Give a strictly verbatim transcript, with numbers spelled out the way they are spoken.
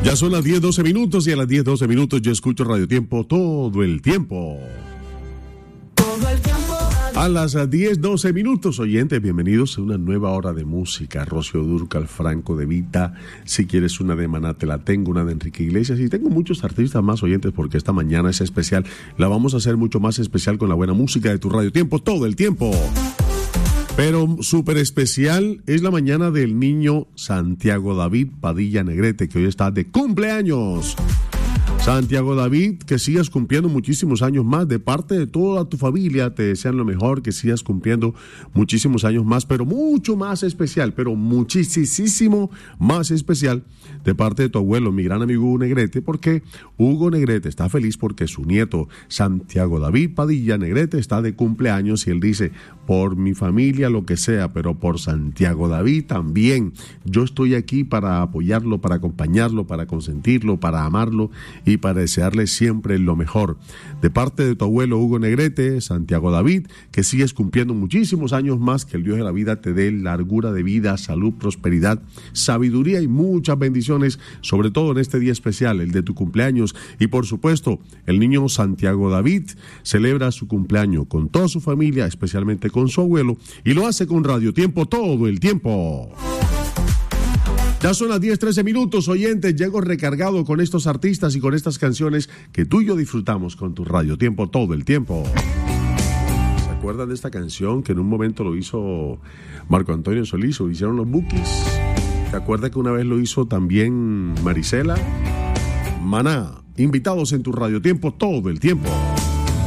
Ya son las diez doce minutos y a las diez doce minutos yo escucho Radio Tiempo todo el tiempo. Todo el tiempo. A las diez doce minutos, oyentes, bienvenidos a una nueva hora de música. Rocío Dúrcal, Franco De Vita, si quieres una de Maná te la tengo, una de Enrique Iglesias, y tengo muchos artistas más, oyentes, porque esta mañana es especial. La vamos a hacer mucho más especial con la buena música de tu Radio Tiempo todo el tiempo. Pero súper especial es la mañana del niño Santiago David Padilla Negrete, que hoy está de cumpleaños. Santiago David, que sigas cumpliendo muchísimos años más. De parte de toda tu familia te desean lo mejor, que sigas cumpliendo muchísimos años más, pero mucho más especial, pero muchísimo más especial de parte de tu abuelo, mi gran amigo Hugo Negrete, porque Hugo Negrete está feliz porque su nieto Santiago David Padilla Negrete está de cumpleaños y él dice, por mi familia lo que sea, pero por Santiago David también. Yo estoy aquí para apoyarlo, para acompañarlo, para consentirlo, para amarlo y para desearle siempre lo mejor. De parte de tu abuelo Hugo Negrete, Santiago David, que sigues cumpliendo muchísimos años más, que el Dios de la vida te dé largura de vida, salud, prosperidad, sabiduría y muchas bendiciones, sobre todo en este día especial, el de tu cumpleaños. Y por supuesto, el niño Santiago David celebra su cumpleaños con toda su familia, especialmente con su abuelo, y lo hace con Radio Tiempo todo el tiempo. Ya son las diez trece minutos, oyentes, llego recargado con estos artistas y con estas canciones que tú y yo disfrutamos con tu Radio Tiempo todo el tiempo. ¿Se acuerdan de esta canción que en un momento lo hizo Marco Antonio Solís, o hicieron los Bukis? ¿Se acuerdan que una vez lo hizo también Marisela? Maná, invitados en tu Radio Tiempo todo el tiempo.